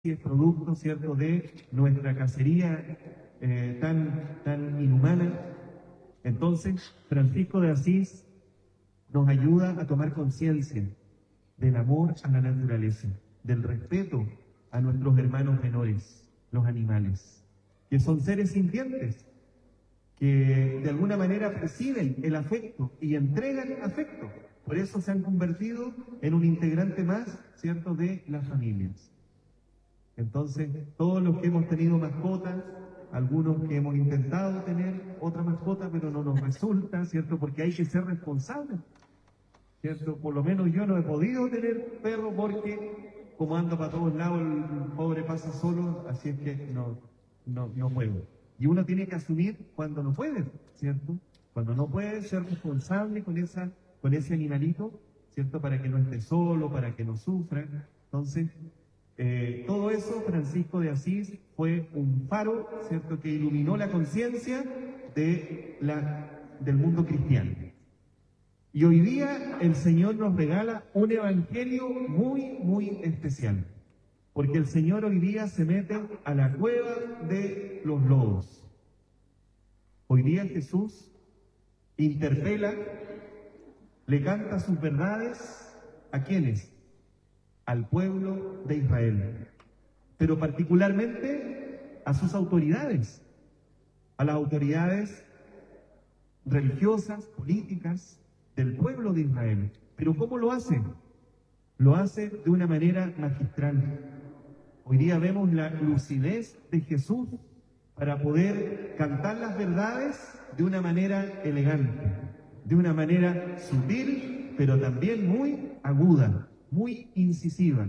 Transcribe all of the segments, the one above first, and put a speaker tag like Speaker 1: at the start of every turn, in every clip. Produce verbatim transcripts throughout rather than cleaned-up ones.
Speaker 1: es producto, ¿cierto?, de nuestra cacería eh, tan, tan inhumana. Entonces, Francisco de Asís nos ayuda a tomar conciencia del amor a la naturaleza, del respeto a nuestros hermanos menores, los animales, que son seres sintientes, que de alguna manera perciben el afecto y entregan afecto. Por eso se han convertido en un integrante más, ¿cierto?, de las familias. Entonces, todos los que hemos tenido mascotas, algunos que hemos intentado tener otra mascota, pero no nos resulta, ¿cierto?, porque hay que ser responsable, ¿cierto? Por lo menos yo no he podido tener perro porque, como ando para todos lados, el pobre pasa solo, así es que no, no, no puedo. Y uno tiene que asumir cuando no puede, ¿cierto? Cuando no puede ser responsable con, esa, con ese animalito, ¿cierto? Para que no esté solo, para que no sufra. Entonces, eh, todo eso, Francisco de Asís fue un faro, ¿cierto?, que iluminó la conciencia de la, del mundo cristiano. Y hoy día el Señor nos regala un evangelio muy, muy especial. Porque el Señor hoy día se mete a la cueva de los lobos. Hoy día Jesús interpela, le canta sus verdades, ¿a quiénes? Al pueblo de Israel. Pero particularmente a sus autoridades, a las autoridades religiosas, políticas, del pueblo de Israel. Pero ¿cómo lo hace? Lo hace de una manera magistral. Hoy día vemos la lucidez de Jesús para poder cantar las verdades de una manera elegante, de una manera sutil, pero también muy aguda, muy incisiva.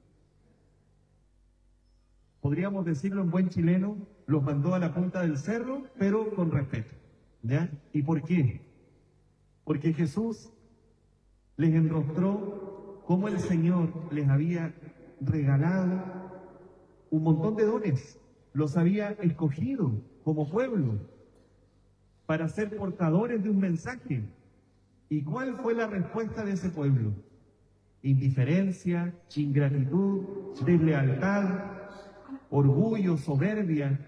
Speaker 1: Podríamos decirlo en buen chileno, los mandó a la punta del cerro, pero con respeto, ¿ya? ¿Y por qué? Porque Jesús les enrostró cómo el Señor les había regalado un montón de dones, los había escogido como pueblo para ser portadores de un mensaje. ¿Y cuál fue la respuesta de ese pueblo? Indiferencia, ingratitud, deslealtad, orgullo, soberbia.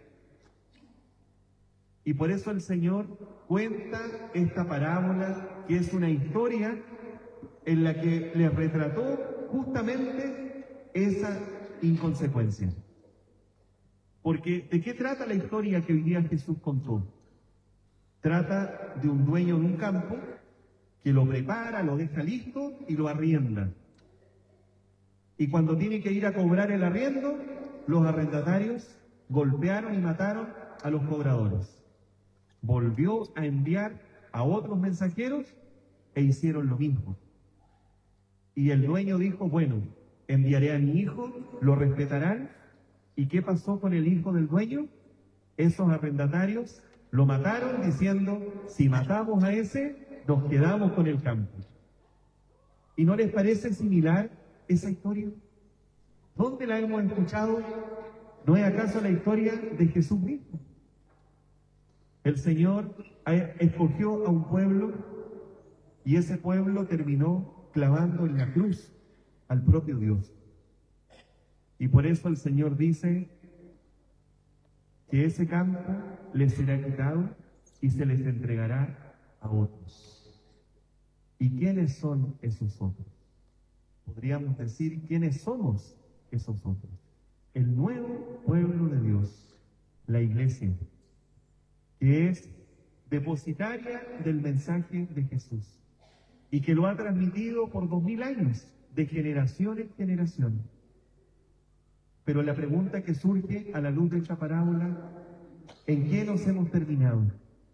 Speaker 1: Y por eso el Señor cuenta esta parábola, que es una historia en la que les retrató justamente esa inconsecuencia. Porque ¿de qué trata la historia que hoy día Jesús contó? Trata de un dueño de un campo que lo prepara, lo deja listo y lo arrienda. Y cuando tiene que ir a cobrar el arriendo, los arrendatarios golpearon y mataron a los cobradores. Volvió a enviar a otros mensajeros e hicieron lo mismo. Y el dueño dijo, bueno, enviaré a mi hijo, lo respetarán. ¿Y qué pasó con el hijo del dueño? Esos arrendatarios lo mataron diciendo, si matamos a ese, nos quedamos con el campo. ¿Y no les parece similar esa historia? ¿Dónde la hemos escuchado? ¿No es acaso la historia de Jesús mismo? El Señor escogió a un pueblo y ese pueblo terminó clavando en la cruz al propio Dios. Y por eso el Señor dice que ese campo les será quitado y se les entregará a otros. ¿Y quiénes son esos otros? Podríamos decir, ¿quiénes somos esos otros? El nuevo pueblo de Dios, la Iglesia, que es depositaria del mensaje de Jesús y que lo ha transmitido por dos mil años, de generación en generación. Pero la pregunta que surge a la luz de esta parábola, ¿en qué nos hemos terminado?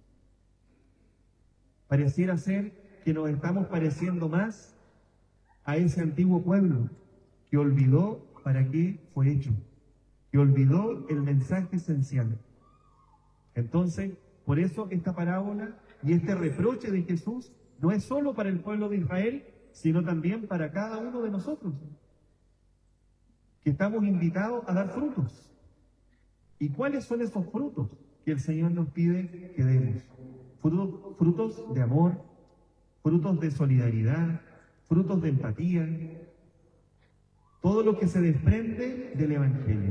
Speaker 1: Pareciera ser que nos estamos pareciendo más a ese antiguo pueblo que olvidó para qué fue hecho, que olvidó el mensaje esencial. Entonces, por eso esta parábola y este reproche de Jesús no es solo para el pueblo de Israel, sino también para cada uno de nosotros, que estamos invitados a dar frutos. ¿Y cuáles son esos frutos que el Señor nos pide que demos? Frutos, frutos de amor, frutos de solidaridad, frutos de empatía. todo lo que se desprende del Evangelio.